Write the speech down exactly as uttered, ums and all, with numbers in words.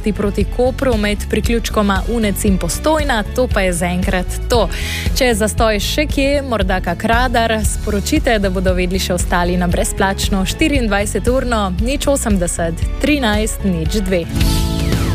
cesti proti Kopru med priključkoma Unec in Postojna, to pa je zaenkrat to. Če je zastoj še kje, morda kak radar, sporočite, da bodo vedeli še ostali na brezplačno štiriindvajset urno nič osemdeset trinajst nič dve.